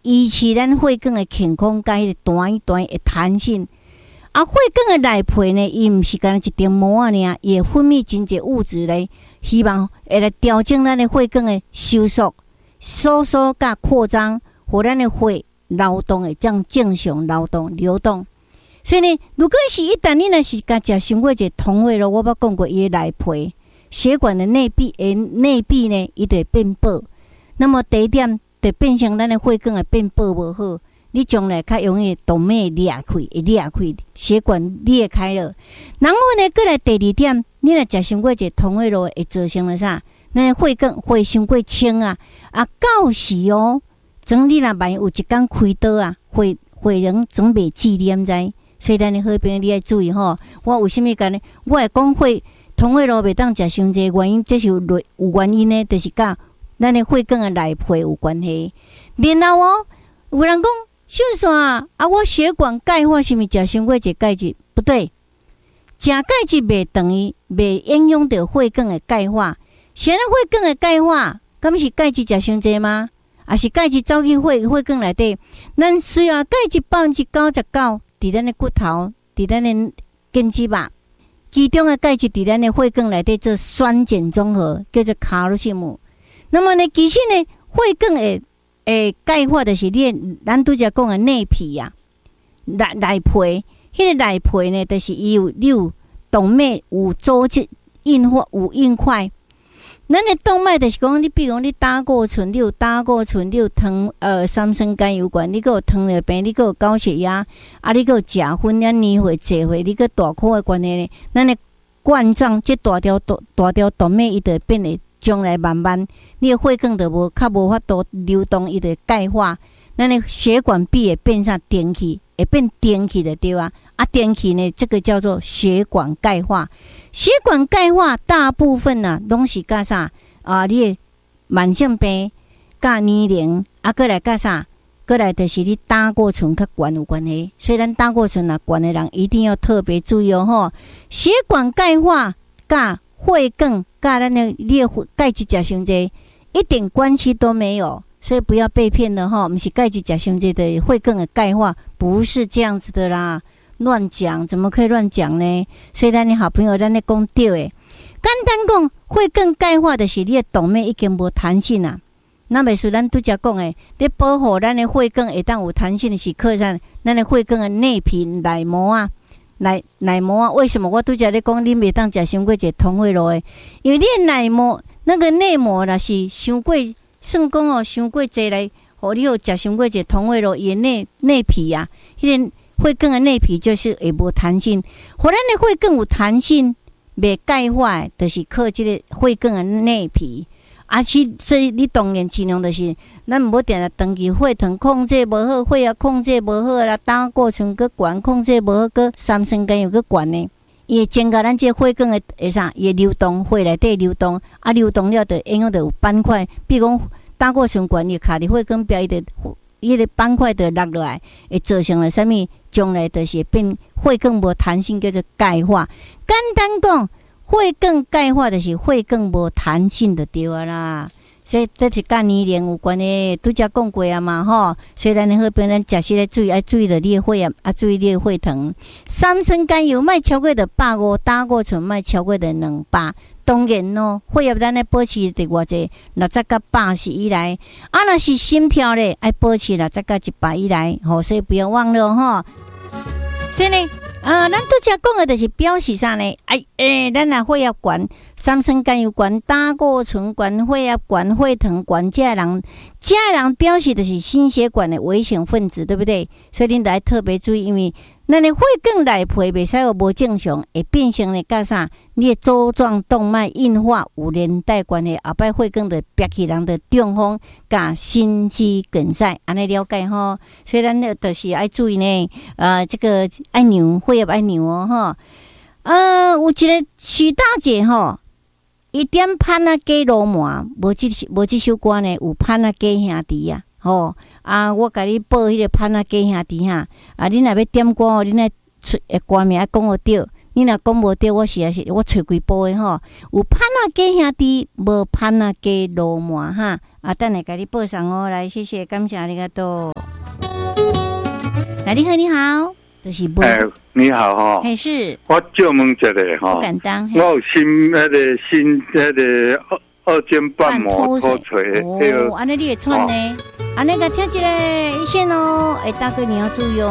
维持咱血管的健康，甲迄个弹一弹的弹性。啊，血管的内皮呢，伊毋是干一层膜仔尔，伊会分泌真侪物质来，希望会来调整咱的血管的收缩、收缩甲扩张，互咱的血流动会这样正常流动。所以呢，如果是一旦你若是甲食伤过一个通血路，我捌讲过，伊的内皮血管的内壁呢，伊就会变薄。那么第一点，就变成咱的血管会变薄无好。你将来较容易动脉裂开，血管裂开了。然后呢，过来第二点，你若食伤过一个通血路，会造成了啥？咱血管血伤过清啊，到时哦，总你若万一有一天开刀啊，血能总袂记你毋知？所以咱的好朋友你要注意吼。我为什么讲呢？我会讲通血路袂当食伤济原因，这是有原因呢，就是甲咱的血管的内皮有关系。然后哦，有人讲。就说我血管钙化是毋是食伤过一个钙质？不对，食钙质袂等于袂影响到血管的钙化。现在血管的钙化，敢是钙质食伤济吗？还是钙质走去血管内底？咱需要钙质99%伫咱的骨头，伫咱的根肌吧。其中的钙质伫咱的血管内底做酸碱中和，叫做卡路西姆。那么呢，其实呢，血管的钙化就是咱拄则讲的内皮啊，内皮，迄个内皮呢，就是你有动脉有组织硬化有硬块。咱的动脉就是讲，你比如讲你胆固醇，你有糖三酸甘油管，你还有糖尿病，你还有高血压，你还有食薰了年岁坐岁，你还大块的关系呢，咱的冠状这大条动脉伊就变得。将来慢慢，你的血管就较无法度流动，伊就钙化，咱的血管壁会变啥电气，会变电气就对啊。电气呢，这个叫做血管钙化。血管钙化大部分拢是甲啥你的慢性病、甲年龄，过来甲啥？过来就是你胆固醇较悬有关系。所以咱胆固醇悬的人一定要特别注意吼。血管钙化甲血管甲咱的你的钙质食伤济，一点关系都没有，所以不要被骗了哈。不是钙质食伤济的血管的钙化，不是这样子的啦，乱讲，怎么可以乱讲呢？所以咱的好朋友，咱咧讲对的，简单讲，血管钙化的是你的动脉已经无弹性啦。那袂是咱拄则讲的，咧保护咱的血管会当有弹性的是靠咱的血管的内皮内膜啊。内膜啊，为什么我拄则咧讲你袂当食伤过一个通血路的？因为你的内膜那个内膜若是伤过，算讲伤过济来，互你有食伤过一个通血路，伊的内皮啊，迄个血管的内皮就是会无弹性。互咱的血管有弹性，袂钙化，就是靠这个血管的内皮。所以你当然尽量就是咱毋好定定长期血糖控制无好，血压控制无好啦，胆固醇佫悬，控制无好，佫三酸甘油佫悬呢，伊会增加咱这血管的啥？伊会流动，血内底流动，流动了就影响到有斑块，比如讲胆固醇悬，伊卡伫血管壁，伊个斑块就落落来，会造成了啥物？将来就是变血管无弹性，叫做钙化。简单讲。血管钙化就是血管无弹性就对啊啦，所以这是甲年龄有关的，拄则讲过啊嘛吼。所以咱好朋友咱食食咧注意，爱注意着你的血压，注意你的血糖。三酸甘油莫超过着150，胆固醇莫超过着200。当然咯，血压咱咧保持伫偌济，60到80以内。若是心跳咧，爱保持60到100以内。所以不要忘了吼。所以呢。咱拄则讲的就是表示啥呢？咱血压悬、三酸甘油悬、胆固醇悬、血压悬、血糖悬，这人表示的是心血管的危险分子，对不对？所以恁得特别注意，因为咱的血管内皮袂使有无正常，会变成咧甲啥？你的周状动脉硬化有连带关系，后摆血管就憋起人的中风，甲心肌梗塞，安尼了解吼。所以咱就是爱注意呢，这个爱量血压爱量哦吼。有一个徐大姐吼，伊点潘啊鸡罗麻，无这首歌呢，有潘啊鸡兄弟啊，吼我甲你报迄个潘啊鸡兄弟哈，你若要点歌，你若歌名讲互对。你若讲无对，我是我找几部的吼，有潘啊鸡兄弟，无潘啊鸡罗麻哈，等下甲你报上哦，来谢谢，感谢你个多。 来，你好，你好，就是你好哈， 还是我就问一下哈， 不敢当， 我有新二尖瓣膜脱垂， 哦，安尼你会穿呢？安尼个听一个一线哦，大哥你要注意哦。